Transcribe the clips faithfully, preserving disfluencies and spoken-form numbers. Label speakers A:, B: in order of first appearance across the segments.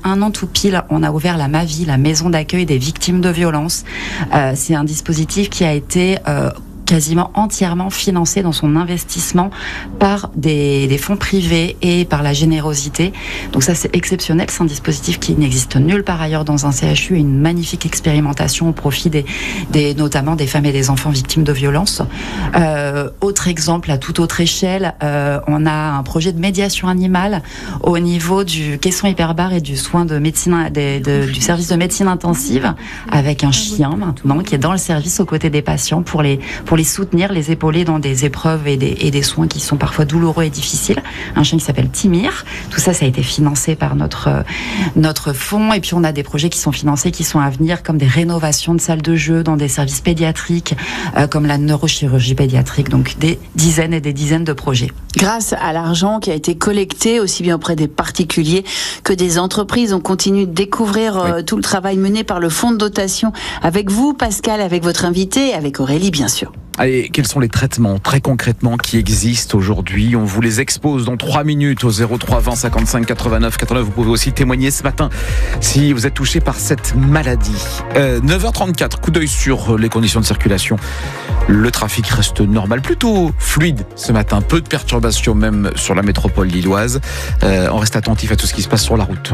A: un an tout pile, on a ouvert la MAVI, la maison d'accueil des victimes de violences. Euh, c'est un dispositif qui a été euh, quasiment entièrement financé dans son investissement par des, des fonds privés et par la générosité. Donc ça, c'est exceptionnel. C'est un dispositif qui n'existe nulle part ailleurs dans un C H U et une magnifique expérimentation au profit des, des notamment des femmes et des enfants victimes de violences. Euh, autre exemple, à toute autre échelle, euh, on a un projet de médiation animale au niveau du caisson hyperbare et du soin de médecine, des, de, du service de médecine intensive, avec un chien maintenant qui est dans le service aux côtés des patients pour les pour les soutenir, les épauler dans des épreuves et des, et des soins qui sont parfois douloureux et difficiles. Un chien qui s'appelle Timir. Tout ça, ça a été financé par notre, notre fonds. Et puis, on a des projets qui sont financés, qui sont à venir, comme des rénovations de salles de jeu dans des services pédiatriques, euh, comme la neurochirurgie pédiatrique. Donc, des dizaines et des dizaines de projets.
B: Grâce à l'argent qui a été collecté, aussi bien auprès des particuliers que des entreprises, on continue de découvrir euh, oui. tout le travail mené par le fonds de dotation avec vous, Pascal, avec votre invité, avec Aurélie, bien sûr.
C: Allez, quels sont les traitements très concrètement qui existent aujourd'hui? On vous les expose dans trois minutes au zéro trois vingt cinquante-cinq quatre-vingt-neuf quatre-vingt-neuf. Vous pouvez aussi témoigner ce matin si vous êtes touché par cette maladie. Euh, neuf heures trente-quatre, coup d'œil sur les conditions de circulation. Le trafic reste normal, plutôt fluide ce matin. Peu de perturbations même sur la métropole lilloise. Euh, on reste attentif à tout ce qui se passe sur la route.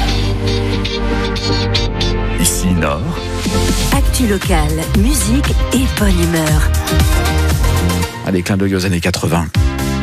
D: Ici Nord.
E: Actu locale, musique et bonne humeur.
C: Allez, clin d'œil aux années quatre-vingts.